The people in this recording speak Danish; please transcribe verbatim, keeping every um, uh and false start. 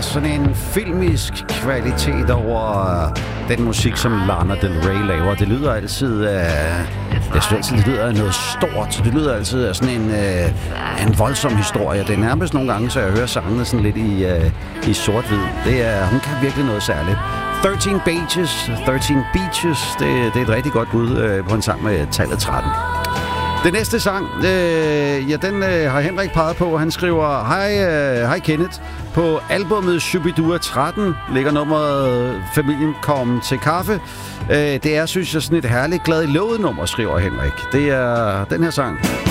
er sådan en filmisk kvalitet over den musik, som Lana Del Rey laver. Det lyder altid af... Jeg synes altid, det lyder af noget stort. Det lyder altid af sådan en, øh, en voldsom historie. Det er nærmest nogle gange, så jeg hører sangene sådan lidt i, øh, i sort-hvid. Det er, hun kan virkelig noget særligt. thirteen Beaches, thirteen Beaches, det, det er et rigtig godt bud øh, på en sang med tallet tretten. Den næste sang, øh, ja, den øh, har Henrik peget på. Han skriver, hej, øh, hej Kenneth. På albumet Shubidua tretten ligger nummeret Familien kom til kaffe. Øh, det er, synes jeg, sådan et herligt glad i låget nummer, skriver Henrik. Det er den her sang.